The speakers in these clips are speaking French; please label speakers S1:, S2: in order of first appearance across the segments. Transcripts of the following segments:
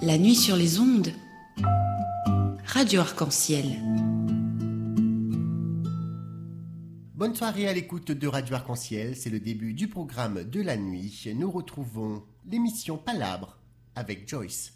S1: La nuit sur les ondes. Radio Arc-en-Ciel.
S2: Bonne soirée à l'écoute de Radio Arc-en-Ciel, c'est le début du programme de la nuit. Nous retrouvons l'émission Palabre avec Joyce.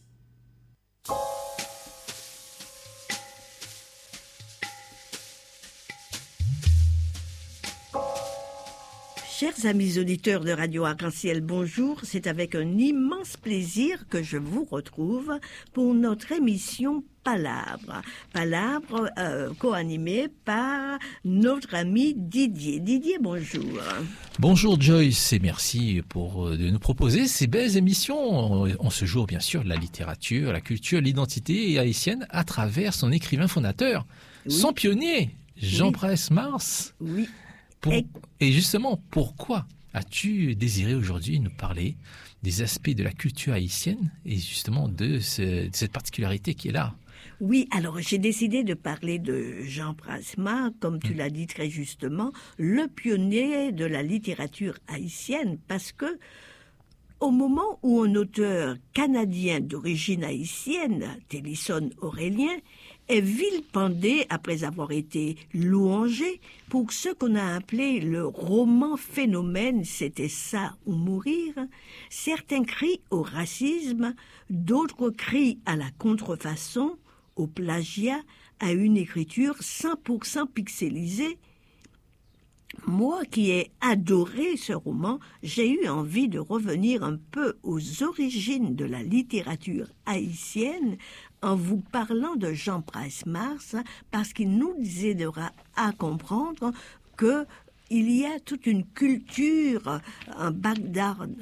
S3: Chers amis auditeurs de Radio Arc-en-Ciel, bonjour. C'est avec un immense plaisir que je vous retrouve pour notre émission Palabre. Palabre co-animée par notre ami Didier. Didier, bonjour.
S4: Bonjour Joyce et merci de nous proposer ces belles émissions en ce jour, bien sûr, la littérature, la culture, l'identité haïtienne à travers son écrivain fondateur, oui. Son pionnier, Jean-Prince Mars.
S3: Oui.
S4: Et justement, pourquoi as-tu désiré aujourd'hui nous parler des aspects de la culture haïtienne et justement de cette particularité qui est là?
S3: Oui, alors j'ai décidé de parler de Jean-Prince Mars, comme tu l'as dit très justement, le pionnier de la littérature haïtienne, parce que au moment où un auteur canadien d'origine haïtienne, Tennyson Aurélien, est vilipendé après avoir été louangé pour ce qu'on a appelé le roman phénomène, c'était ça ou mourir, certains crient au racisme, d'autres crient à la contrefaçon, au plagiat, à une écriture 100% pixelisée. Moi qui ai adoré ce roman, j'ai eu envie de revenir un peu aux origines de la littérature haïtienne en vous parlant de Jean-Prince Mars, parce qu'il nous aidera à comprendre qu'il y a toute une culture, un background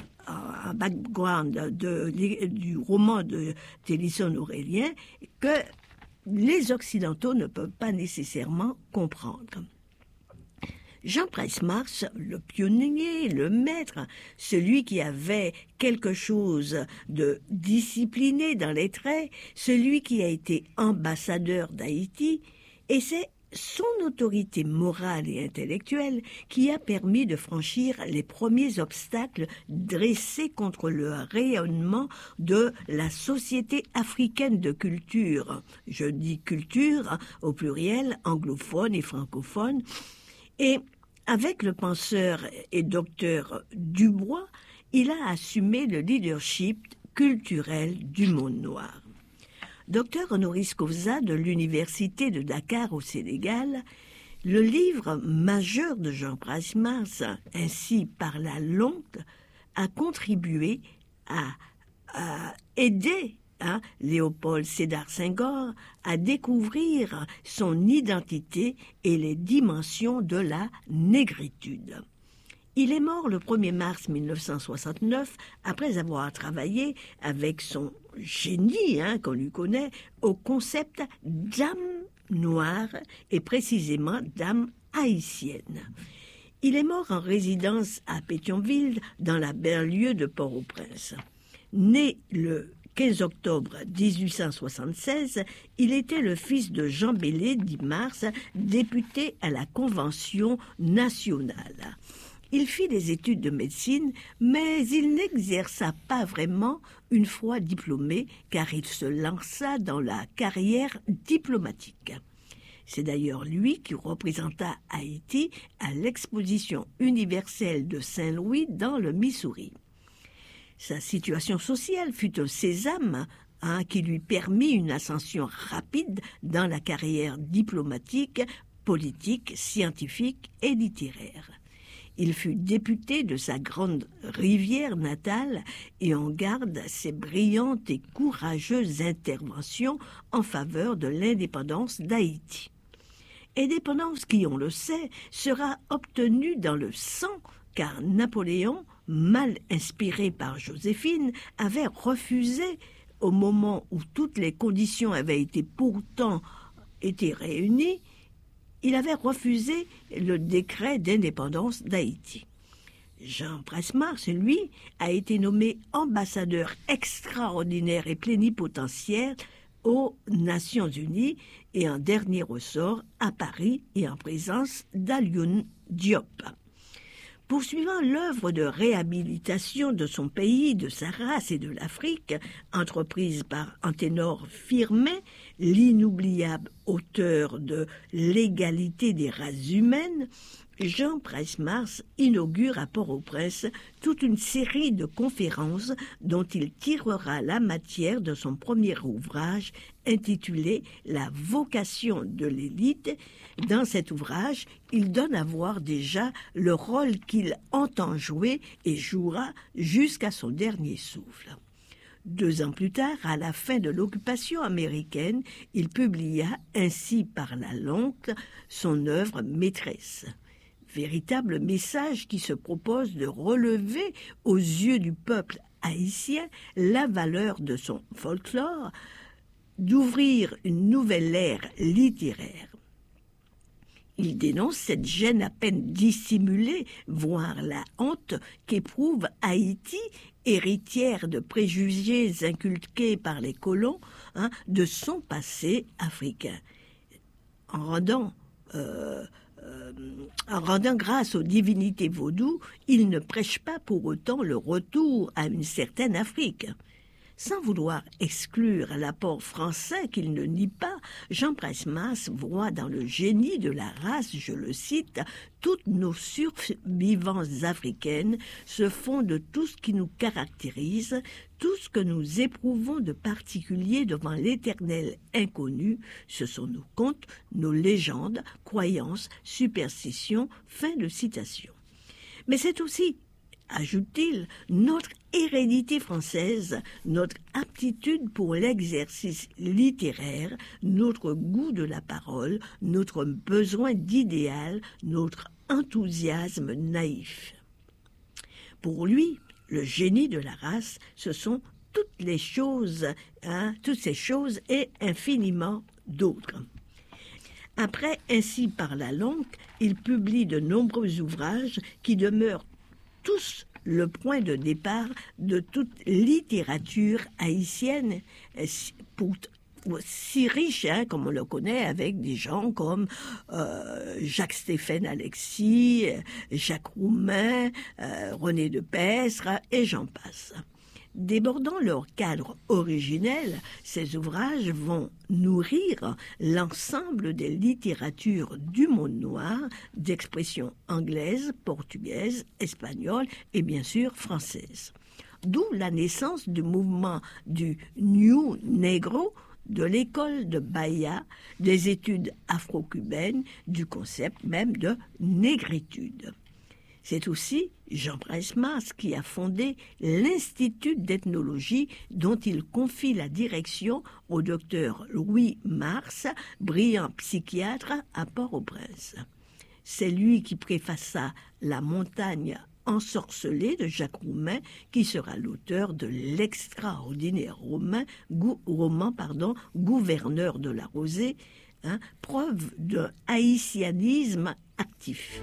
S3: du roman de Tennyson Aurélien que les Occidentaux ne peuvent pas nécessairement comprendre. Jean-Prince Mars, le pionnier, le maître, celui qui avait quelque chose de discipliné dans les traits, celui qui a été ambassadeur d'Haïti, et c'est son autorité morale et intellectuelle qui a permis de franchir les premiers obstacles dressés contre le rayonnement de la société africaine de culture. Je dis culture au pluriel, anglophone et francophone. Et avec le penseur et docteur Dubois, il a assumé le leadership culturel du monde noir. Docteur honoris causa de l'Université de Dakar au Sénégal, le livre majeur de Jean-Prince Mars, Ainsi parla l'oncle, a contribué à aider Léopold Sédar Senghor à découvrir son identité et les dimensions de la négritude. Il est mort le 1er mars 1969 après avoir travaillé avec son génie, qu'on lui connaît, au concept d'âme noire et précisément d'âme haïtienne. Il est mort en résidence à Pétionville dans la banlieue de Port-au-Prince. Né le 15 octobre 1876, il était le fils de Jean Bellé, dit Mars, député à la Convention nationale. Il fit des études de médecine, mais il n'exerça pas vraiment une fois diplômé, car il se lança dans la carrière diplomatique. C'est d'ailleurs lui qui représenta Haïti à l'exposition universelle de Saint-Louis dans le Missouri. Sa situation sociale fut un sésame qui lui permit une ascension rapide dans la carrière diplomatique, politique, scientifique et littéraire. Il fut député de sa grande rivière natale et on garde ses brillantes et courageuses interventions en faveur de l'indépendance d'Haïti. Indépendance qui, on le sait, sera obtenue dans le sang, car Napoléon, mal inspiré par Joséphine, avait refusé, au moment où toutes les conditions avaient pourtant été réunies, il avait refusé le décret d'indépendance d'Haïti. Jean-Prince Mars, lui, a été nommé ambassadeur extraordinaire et plénipotentiaire aux Nations Unies et en dernier ressort à Paris et en présence d'Alioune Diop. Poursuivant l'œuvre de réhabilitation de son pays, de sa race et de l'Afrique, entreprise par Anténor Firmin, l'inoubliable auteur de L'égalité des races humaines, Jean Price-Mars inaugure à Port-au-Prince toute une série de conférences dont il tirera la matière de son premier ouvrage intitulé « La vocation de l'élite ». Dans cet ouvrage, il donne à voir déjà le rôle qu'il entend jouer et jouera jusqu'à son dernier souffle. 2 ans plus tard, à la fin de l'occupation américaine, il publia Ainsi parla l'oncle, son œuvre maîtresse. Véritable message qui se propose de relever aux yeux du peuple haïtien la valeur de son folklore, d'ouvrir une nouvelle ère littéraire. Il dénonce cette gêne à peine dissimulée, voire la honte qu'éprouve Haïti, héritière de préjugés inculqués par les colons, de son passé africain. En rendant grâce aux divinités vaudou, il ne prêche pas pour autant le retour à une certaine Afrique. Sans vouloir exclure l'apport français qu'il ne nie pas, Jean Price-Mars voit dans le génie de la race, je le cite, « Toutes nos survivances africaines se font de tout ce qui nous caractérise, tout ce que nous éprouvons de particulier devant l'éternel inconnu, ce sont nos contes, nos légendes, croyances, superstitions. » Fin de citation. Mais c'est aussi, ajoute-t-il, notre hérédité française, notre aptitude pour l'exercice littéraire, notre goût de la parole, notre besoin d'idéal, notre enthousiasme naïf. Pour lui, le génie de la race, ce sont toutes ces choses et infiniment d'autres. Après Ainsi parla l'oncle, il publie de nombreux ouvrages qui demeurent tous le point de départ de toute littérature haïtienne, si riche, comme on le connaît, avec des gens comme Jacques-Stéphane Alexis, Jacques Roumain, René de Pestre, et j'en passe. Débordant leur cadre originel, ces ouvrages vont nourrir l'ensemble des littératures du monde noir, d'expression anglaise, portugaise, espagnole et bien sûr française. D'où la naissance du mouvement du New Negro, de l'école de Bahia, des études afro-cubaines, du concept même de négritude. C'est aussi Jean Price-Mars qui a fondé l'Institut d'ethnologie dont il confie la direction au docteur Louis Mars, brillant psychiatre à Port-au-Prince. C'est lui qui préfaça La montagne ensorcelée de Jacques Roumain, qui sera l'auteur de l'extraordinaire roman Gouverneur de la Rosée, preuve d'un haïtianisme actif.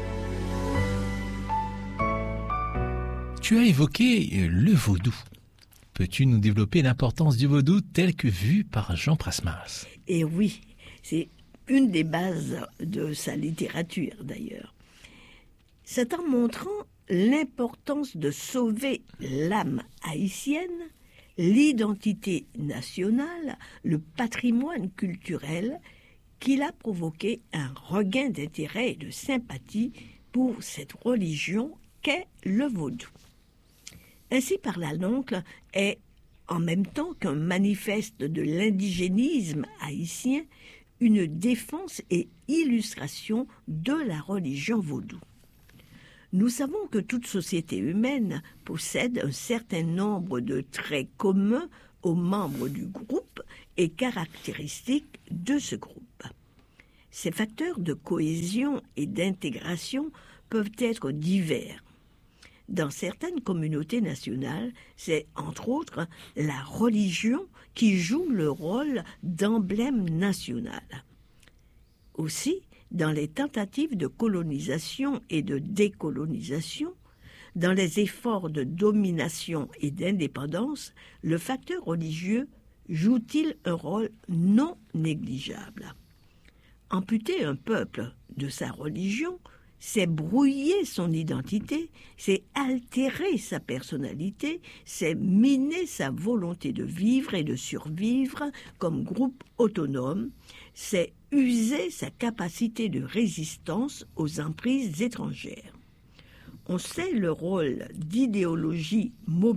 S4: Tu as évoqué le vaudou. Peux-tu nous développer l'importance du vaudou tel que vu par Jean Price-Mars ?
S3: Et oui, c'est une des bases de sa littérature d'ailleurs. C'est en montrant l'importance de sauver l'âme haïtienne, l'identité nationale, le patrimoine culturel, qu'il a provoqué un regain d'intérêt et de sympathie pour cette religion qu'est le vaudou. Ainsi parla l'oncle est, en même temps qu'un manifeste de l'indigénisme haïtien, une défense et illustration de la religion vaudou. Nous savons que toute société humaine possède un certain nombre de traits communs aux membres du groupe et caractéristiques de ce groupe. Ces facteurs de cohésion et d'intégration peuvent être divers. Dans certaines communautés nationales, c'est entre autres la religion qui joue le rôle d'emblème national. Aussi, dans les tentatives de colonisation et de décolonisation, dans les efforts de domination et d'indépendance, le facteur religieux joue-t-il un rôle non négligeable. Amputer un peuple de sa religion, c'est brouiller son identité, c'est altérer sa personnalité, c'est miner sa volonté de vivre et de survivre comme groupe autonome, c'est user sa capacité de résistance aux emprises étrangères. On sait le rôle d'idéologie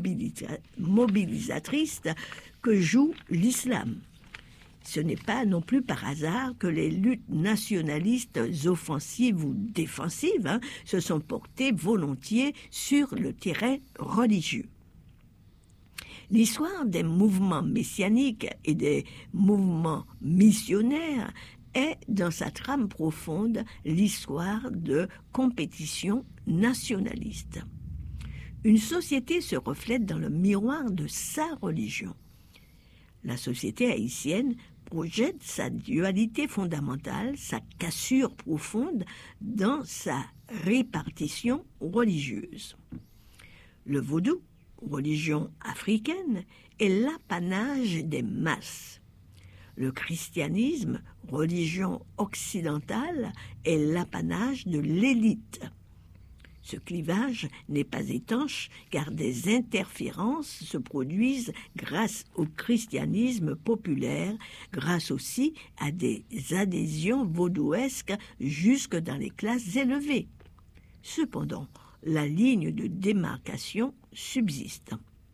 S3: mobilisatrice que joue l'islam. Ce n'est pas non plus par hasard que les luttes nationalistes offensives ou défensives se sont portées volontiers sur le terrain religieux. L'histoire des mouvements messianiques et des mouvements missionnaires est, dans sa trame profonde, l'histoire de compétition nationaliste. Une société se reflète dans le miroir de sa religion. La société haïtienne projette sa dualité fondamentale, sa cassure profonde dans sa répartition religieuse. Le vaudou, religion africaine, est l'apanage des masses. Le christianisme, religion occidentale, est l'apanage de l'élite. Ce clivage n'est pas étanche car des interférences se produisent grâce au christianisme populaire, grâce aussi à des adhésions vaudouesques jusque dans les classes élevées. Cependant, la ligne de démarcation subsiste.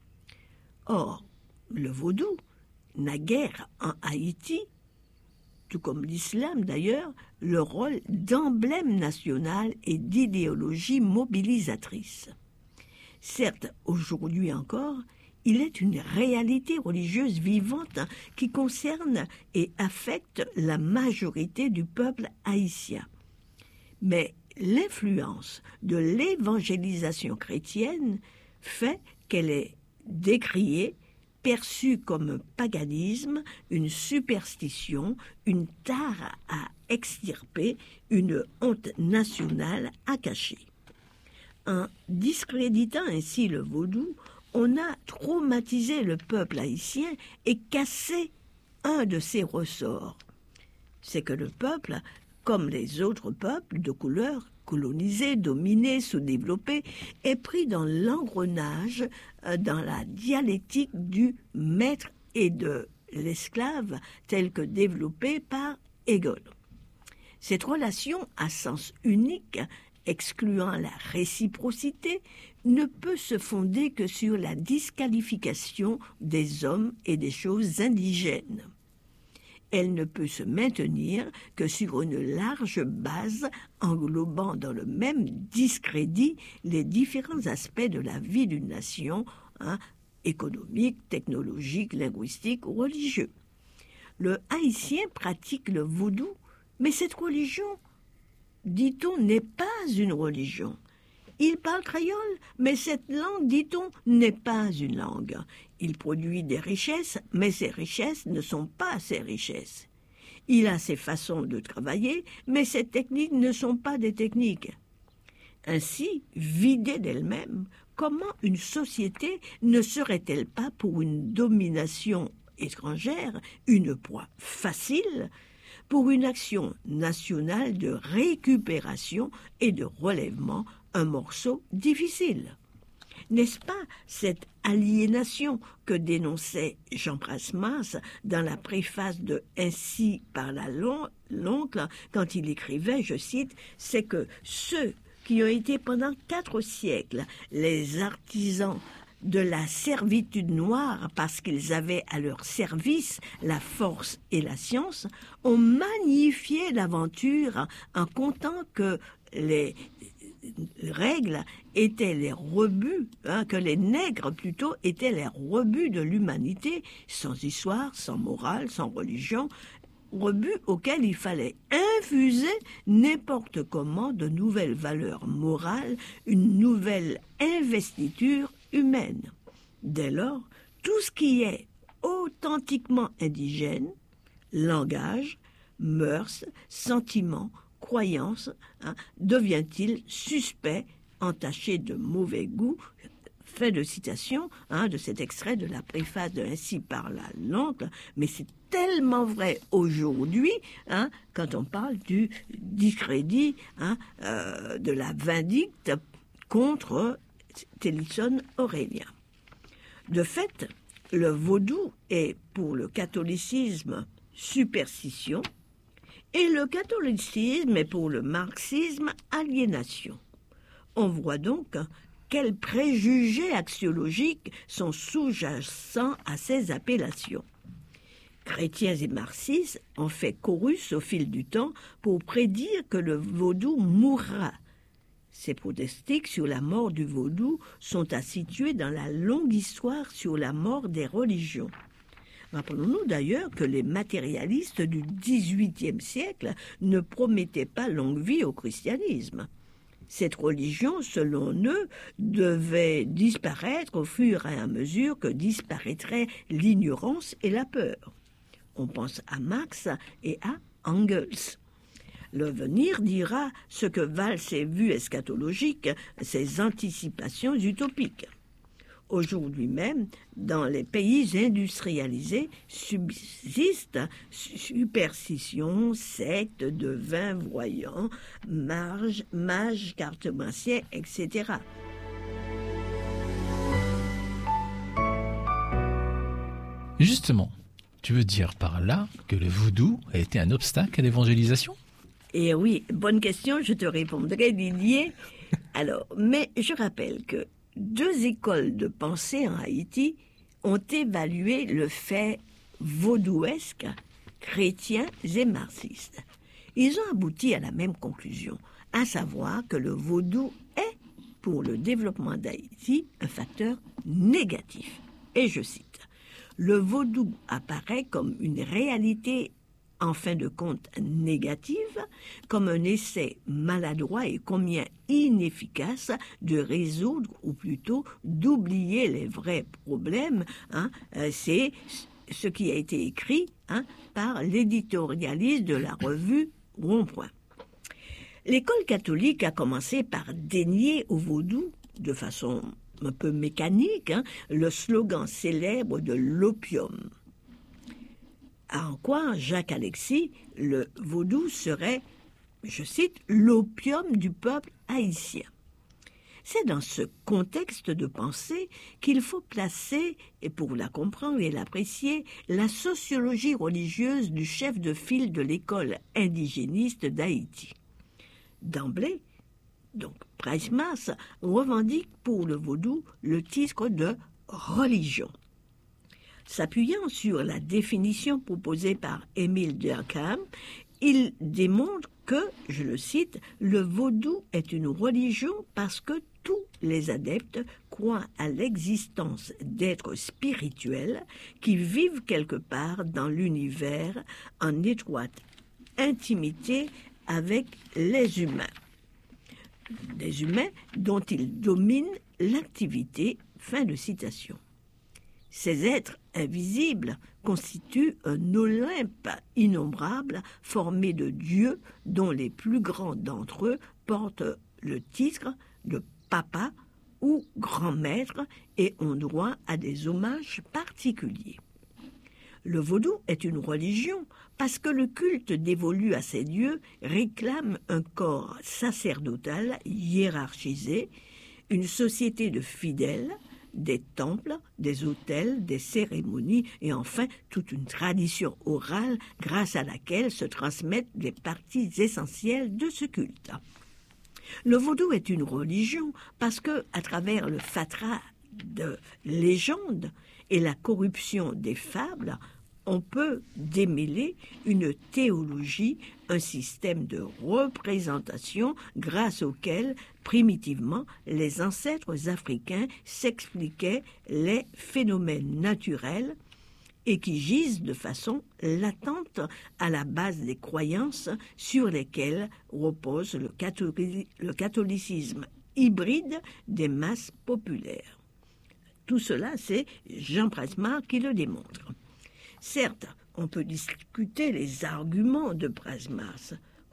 S3: Or, le vaudou n'a guère en Haïti, tout comme l'islam d'ailleurs, le rôle d'emblème national et d'idéologie mobilisatrice. Certes, aujourd'hui encore, il est une réalité religieuse vivante qui concerne et affecte la majorité du peuple haïtien. Mais l'influence de l'évangélisation chrétienne fait qu'elle est décriée, perçue comme un paganisme, une superstition, une tare à extirper, une honte nationale à cacher. En discréditant ainsi le vaudou, on a traumatisé le peuple haïtien et cassé un de ses ressorts. C'est que le peuple, comme les autres peuples de couleur, colonisés, dominés, sous-développés, est pris dans l'engrenage, dans la dialectique du maître et de l'esclave, telle que développée par Hegel. Cette relation à sens unique, excluant la réciprocité, ne peut se fonder que sur la disqualification des hommes et des choses indigènes. Elle ne peut se maintenir que sur une large base englobant dans le même discrédit les différents aspects de la vie d'une nation, économique, technologique, linguistique ou religieux. Le haïtien pratique le vaudou, mais cette religion, dit-on, n'est pas une religion. Il parle créole, mais cette langue, dit-on, n'est pas une langue. Il produit des richesses, mais ces richesses ne sont pas ses richesses. Il a ses façons de travailler, mais ces techniques ne sont pas des techniques. Ainsi, vidée d'elle-même, comment une société ne serait-elle pas pour une domination étrangère une proie facile, pour une action nationale de récupération et de relèvement, un morceau difficile? N'est-ce pas cette aliénation que dénonçait Jean Prasmas dans la préface de Ainsi parla l'oncle quand il écrivait, je cite, « C'est que ceux qui ont été pendant 4 siècles les artisans de la servitude noire parce qu'ils avaient à leur service la force et la science, ont magnifié l'aventure en comptant que les règles étaient les rebuts, que les nègres plutôt étaient les rebuts de l'humanité, sans histoire, sans morale, sans religion, rebuts auxquels il fallait infuser n'importe comment de nouvelles valeurs morales, une nouvelle investiture humaine. Dès lors, tout ce qui est authentiquement indigène, langage, mœurs, sentiments, croyances, devient-il suspect, entaché de mauvais goût, Fin de citation de cet extrait de la préface de Ainsi parla l'oncle, mais c'est tellement vrai aujourd'hui quand on parle du discrédit de la vindicte contre Tennyson Aurélien. De fait, le vaudou est pour le catholicisme superstition et le catholicisme est pour le marxisme aliénation. On voit donc quels préjugés axiologiques sont sous-jacents à ces appellations. Chrétiens et marxistes ont fait chorus au fil du temps pour prédire que le vaudou mourra. Ces pronostics sur la mort du vaudou sont à situer dans la longue histoire sur la mort des religions. Rappelons-nous d'ailleurs que les matérialistes du XVIIIe siècle ne promettaient pas longue vie au christianisme. Cette religion, selon eux, devait disparaître au fur et à mesure que disparaîtraient l'ignorance et la peur. On pense à Marx et à Engels. L'avenir dira ce que valent ces vues eschatologiques, ces anticipations utopiques. Aujourd'hui même, dans les pays industrialisés, subsistent superstitions, sectes, devins, voyants, mages, cartomanciens, etc.
S4: Justement, tu veux dire par là que le vaudou a été un obstacle à l'évangélisation ?
S3: Eh oui, bonne question, je te répondrai, Didier. Alors, mais je rappelle que 2 écoles de pensée en Haïti ont évalué le fait vaudouesque, chrétiens et marxistes. Ils ont abouti à la même conclusion, à savoir que le vaudou est, pour le développement d'Haïti, un facteur négatif. Et je cite, « Le vaudou apparaît comme une réalité en fin de compte négative, comme un essai maladroit et combien inefficace de résoudre, ou plutôt d'oublier les vrais problèmes. C'est ce qui a été écrit par l'éditorialiste de la revue Rond-Point. L'école catholique a commencé par dénier au vaudou, de façon un peu mécanique, le slogan célèbre de l'opium. À en croire Jacques Alexis, le vaudou serait, je cite, l'opium du peuple haïtien. C'est dans ce contexte de pensée qu'il faut placer, et pour la comprendre et l'apprécier, la sociologie religieuse du chef de file de l'école indigéniste d'Haïti. D'emblée, donc Price Mars revendique pour le vaudou le titre de religion. S'appuyant sur la définition proposée par Émile Durkheim, il démontre que, je le cite, « le vaudou est une religion parce que tous les adeptes croient à l'existence d'êtres spirituels qui vivent quelque part dans l'univers en étroite intimité avec les humains. Des humains dont ils dominent l'activité. » Fin de citation. Ces êtres invisibles constituent un Olympe innombrable formé de dieux dont les plus grands d'entre eux portent le titre de papa ou grand maître et ont droit à des hommages particuliers. Le vaudou est une religion parce que le culte dévolu à ces dieux réclame un corps sacerdotal hiérarchisé, une société de fidèles, des temples, des autels, des cérémonies et enfin toute une tradition orale grâce à laquelle se transmettent les parties essentielles de ce culte. Le vaudou est une religion parce que, à travers le fatras de légendes et la corruption des fables, on peut démêler une théologie, un système de représentation grâce auquel, primitivement, les ancêtres africains s'expliquaient les phénomènes naturels et qui gisent de façon latente à la base des croyances sur lesquelles repose le catholicisme hybride des masses populaires. Tout cela, c'est Jean Price-Mars qui le démontre. Certes, on peut discuter les arguments de Price-Mars,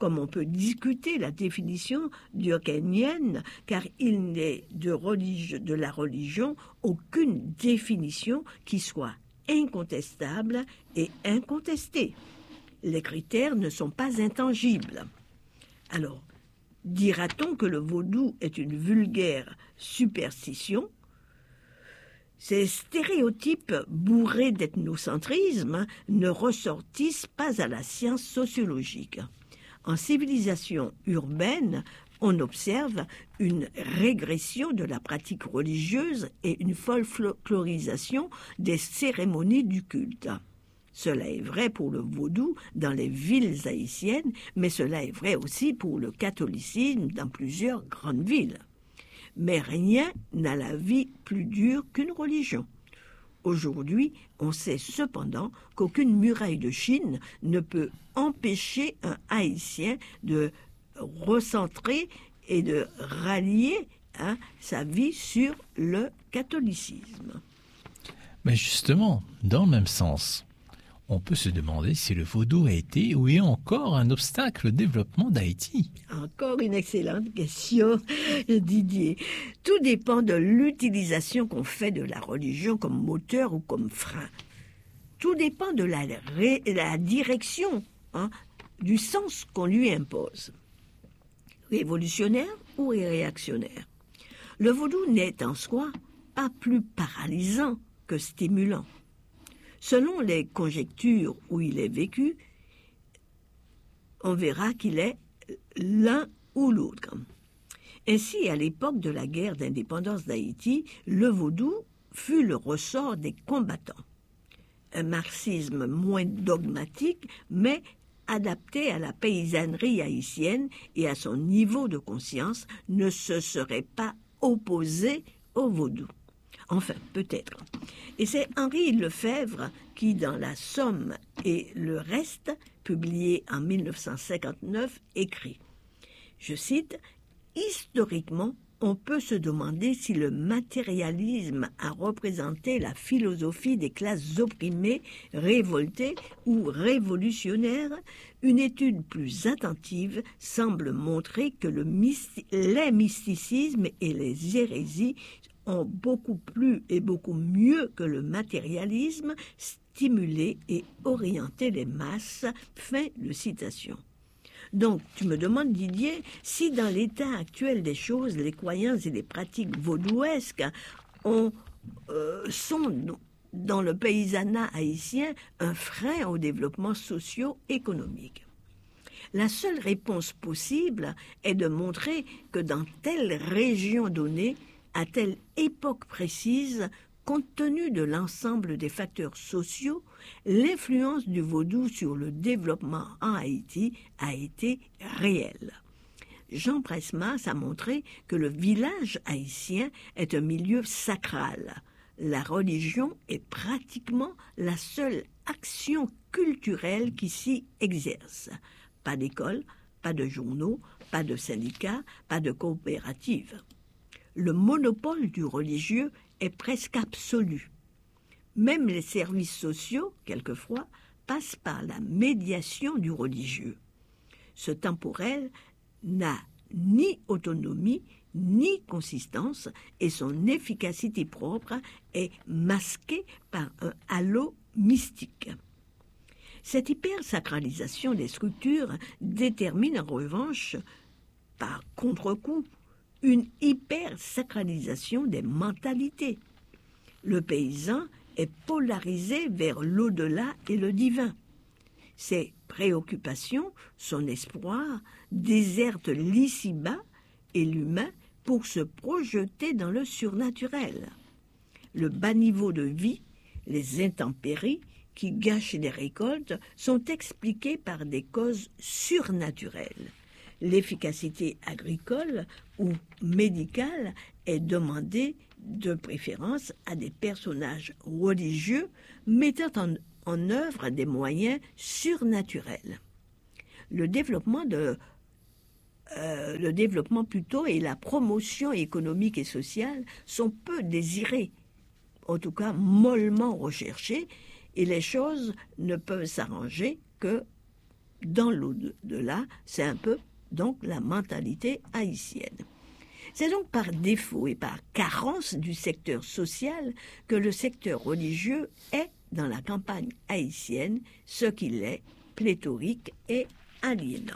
S3: comme on peut discuter la définition durkheimienne, car il n'est de la religion aucune définition qui soit incontestable et incontestée. Les critères ne sont pas intangibles. Alors, dira-t-on que le vaudou est une vulgaire superstition ? Ces stéréotypes bourrés d'ethnocentrisme ne ressortissent pas à la science sociologique. En civilisation urbaine, on observe une régression de la pratique religieuse et une folklorisation des cérémonies du culte. Cela est vrai pour le vaudou dans les villes haïtiennes, mais cela est vrai aussi pour le catholicisme dans plusieurs grandes villes. Mais rien n'a la vie plus dure qu'une religion. Aujourd'hui, on sait cependant qu'aucune muraille de Chine ne peut empêcher un Haïtien de recentrer et de rallier sa vie sur le catholicisme.
S4: Mais justement, dans le même sens, on peut se demander si le vaudou a été ou est encore un obstacle au développement d'Haïti.
S3: Encore une excellente question, Didier. Tout dépend de l'utilisation qu'on fait de la religion comme moteur ou comme frein. Tout dépend de la direction, du sens qu'on lui impose. Révolutionnaire ou réactionnaire. Le vaudou n'est en soi pas plus paralysant que stimulant. Selon les conjectures où il est vécu, on verra qu'il est l'un ou l'autre. Ainsi, à l'époque de la guerre d'indépendance d'Haïti, le vaudou fut le ressort des combattants. Un marxisme moins dogmatique, mais adapté à la paysannerie haïtienne et à son niveau de conscience, ne se serait pas opposé au vaudou. Enfin, peut-être. Et c'est Henri Lefebvre qui, dans La Somme et le reste, publié en 1959, écrit, je cite, « Historiquement, on peut se demander si le matérialisme a représenté la philosophie des classes opprimées, révoltées ou révolutionnaires. Une étude plus attentive semble montrer que les mysticismes et les hérésies ont beaucoup plus et beaucoup mieux que le matérialisme stimulé et orienté les masses. » Fin de citation. Donc, tu me demandes, Didier, si dans l'état actuel des choses, les croyances et les pratiques vaudouesques sont dans le paysanat haïtien un frein au développement socio-économique. La seule réponse possible est de montrer que dans telle région donnée, à telle époque précise, compte tenu de l'ensemble des facteurs sociaux, l'influence du vaudou sur le développement en Haïti a été réelle. Jean Presmas a montré que le village haïtien est un milieu sacral. La religion est pratiquement la seule action culturelle qui s'y exerce. Pas d'école, pas de journaux, pas de syndicats, pas de coopératives. Le monopole du religieux est presque absolu. Même les services sociaux, quelquefois, passent par la médiation du religieux. Ce temporel n'a ni autonomie, ni consistance, et son efficacité propre est masquée par un halo mystique. Cette hypersacralisation des structures détermine en revanche, par contre-coup, une hypersacralisation des mentalités. Le paysan est polarisé vers l'au-delà et le divin. Ses préoccupations, son espoir, désertent l'ici-bas et l'humain pour se projeter dans le surnaturel. Le bas niveau de vie, les intempéries qui gâchent les récoltes sont expliquées par des causes surnaturelles. L'efficacité agricole ou médicale est demandée de préférence à des personnages religieux mettant en œuvre des moyens surnaturels. Le développement plutôt et la promotion économique et sociale sont peu désirés, en tout cas mollement recherchés, et les choses ne peuvent s'arranger que dans l'au-delà, c'est un peu donc la mentalité haïtienne. C'est donc par défaut et par carence du secteur social que le secteur religieux est, dans la campagne haïtienne, ce qu'il est, pléthorique et aliénant.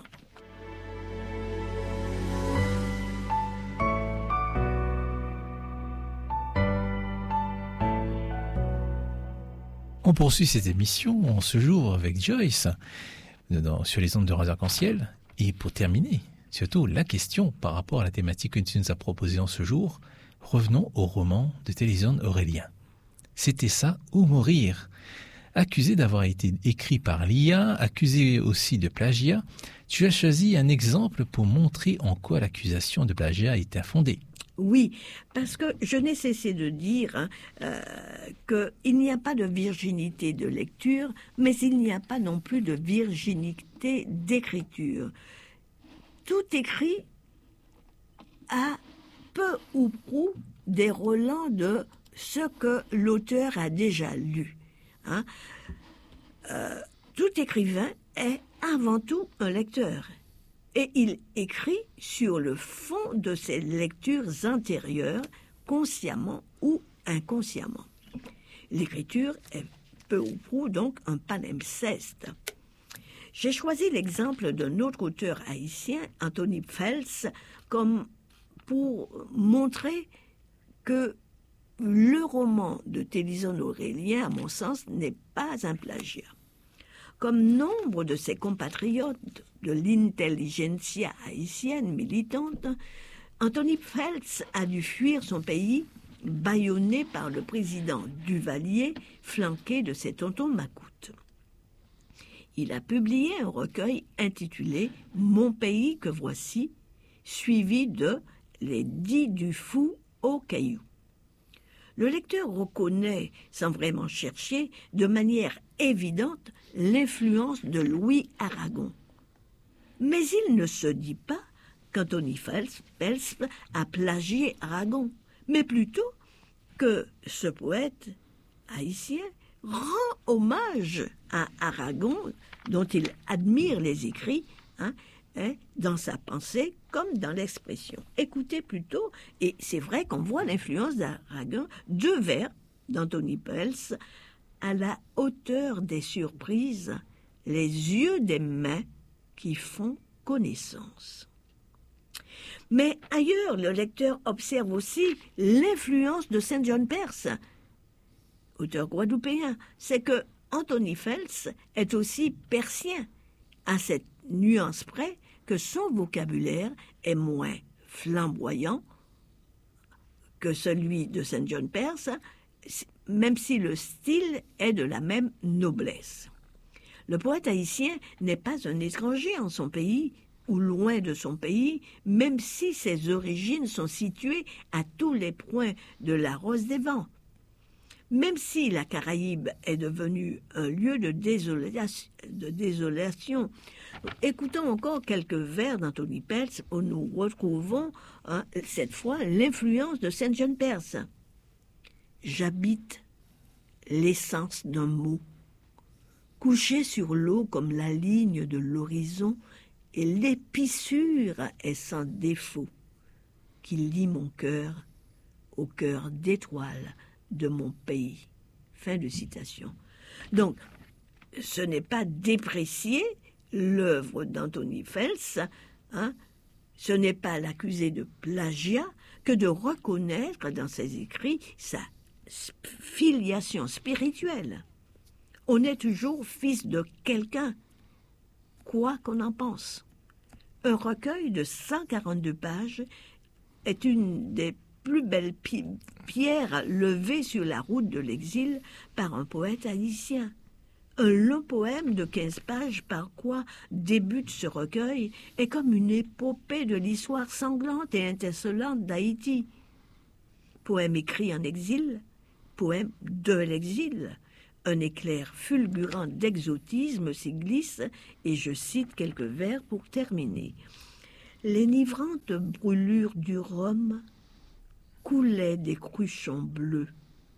S4: On poursuit cette émission en ce jour avec Joyce sur les ondes de Radio Arc-en-Ciel. Et pour terminer, surtout la question par rapport à la thématique que tu nous as proposée en ce jour, revenons au roman de Téléson Aurélien. C'était ça ou mourir. Accusé d'avoir été écrit par l'IA, accusé aussi de plagiat, tu as choisi un exemple pour montrer en quoi l'accusation de plagiat est infondée.
S3: Oui, parce que je n'ai cessé de dire qu'il n'y a pas de virginité de lecture, mais il n'y a pas non plus de virginité d'écriture. Tout écrit a peu ou prou des relents de ce que l'auteur a déjà lu. Tout écrivain est avant tout un lecteur. Et il écrit sur le fond de ses lectures antérieures, consciemment ou inconsciemment. L'écriture est peu ou prou donc un palimpseste. J'ai choisi l'exemple d'un autre auteur haïtien, Anthony Pfels, comme pour montrer que le roman de Téléson Aurélien, à mon sens, n'est pas un plagiat. Comme nombre de ses compatriotes de l'intelligentsia haïtienne militante, Anthony Pfels a dû fuir son pays, bâillonné par le président Duvalier, flanqué de ses tontons macoutes. Il a publié un recueil intitulé « Mon pays que voici », suivi de « Les 10 du fou au caillou ». Le lecteur reconnaît, sans vraiment chercher, de manière évidente, l'influence de Louis Aragon. Mais il ne se dit pas qu'Anthony Pfels a plagié Aragon, mais plutôt que ce poète haïtien rend hommage à Aragon, dont il admire les écrits, dans sa pensée comme dans l'expression. Écoutez plutôt, et c'est vrai qu'on voit l'influence d'Aragon, 2 vers d'Anthony Pfels, à la hauteur des surprises, les yeux des mains qui font connaissance. Mais ailleurs, le lecteur observe aussi l'influence de Saint John Perse, auteur guadeloupéen. C'est que Anthony Pfels est aussi persien, à cette nuance près que son vocabulaire est moins flamboyant que celui de Saint John Perse, même si le style est de la même noblesse. Le poète haïtien n'est pas un étranger en son pays ou loin de son pays, même si ses origines sont situées à tous les points de la Rose des Vents. Même si la Caraïbe est devenue un lieu de désolation, écoutons encore quelques vers d'Anthony Pfels où nous retrouvons cette fois l'influence de Saint John Perse. J'habite l'essence d'un mot, couché sur l'eau comme la ligne de l'horizon, et l'épissure est sans défaut, qui lie mon cœur au cœur d'étoiles de mon pays. Fin de citation. Donc, ce n'est pas déprécier l'œuvre d'Anthony Pfels, ce n'est pas l'accuser de plagiat que de reconnaître dans ses écrits sa filiation spirituelle. On est toujours fils de quelqu'un, quoi qu'on en pense. Un recueil de 142 pages est une des plus belles pierres levées sur la route de l'exil par un poète haïtien. Un long poème de 15 pages par quoi débute ce recueil est comme une épopée de l'histoire sanglante et insolente d'Haïti. Poème écrit en exil, poème de l'exil. Un éclair fulgurant d'exotisme s'y glisse, et je cite quelques vers pour terminer. L'énivrante brûlure du rhum coulait des cruchons bleus,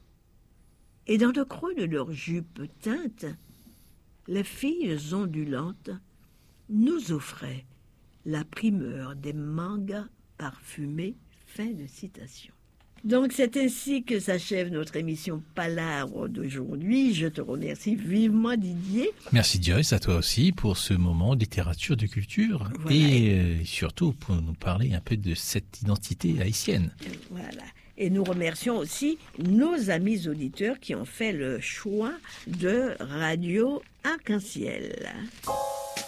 S3: et dans le creux de leurs jupes teintes, les filles ondulantes nous offrait la primeur des mangas parfumés. Fin de citation. Donc c'est ainsi que s'achève notre émission Palabre d'aujourd'hui. Je te remercie vivement, Didier.
S4: Merci Joyce, à toi aussi pour ce moment de littérature, de culture,
S3: Voilà.
S4: et surtout pour nous parler un peu de cette identité haïtienne.
S3: Voilà. Et nous remercions aussi nos amis auditeurs qui ont fait le choix de Radio Arc-en-Ciel.